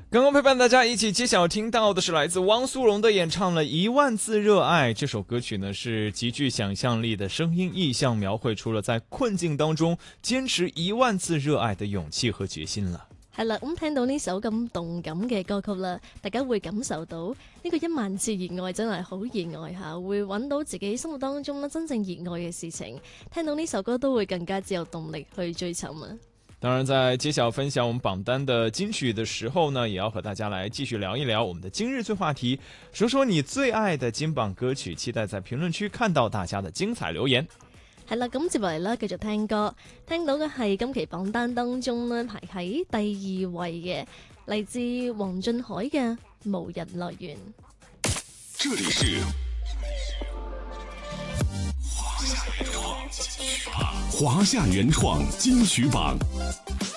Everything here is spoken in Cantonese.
刚刚陪伴大家一起揭晓听到的是来自汪苏泷的演唱了《10000次热愛》。这首歌曲呢是极具想象力的声音意象，描绘出了在困境當中堅持10000次熱愛的勇氣和決心啦。 係啦，咁聽到呢首咁動感嘅歌曲啦，大家會感受到呢個10000次熱愛真係好熱愛下，會揾到自己生活當中真正熱愛嘅事情。聽到呢首歌都會更加之有動力去追尋啊！ 當然，在揭曉分享我們榜單的金曲的時候呢，也要和大家來繼續聊一聊我們的今日最話題，說說你最愛的金榜歌曲，期待在評論區看到大家的精彩留言。 係啦，咁接落嚟啦，繼續聽歌，聽到嘅係今期榜單當中呢排喺第2位嘅，嚟自黃俊凱嘅《無人樂園》。 這裡是華夏原創金曲榜。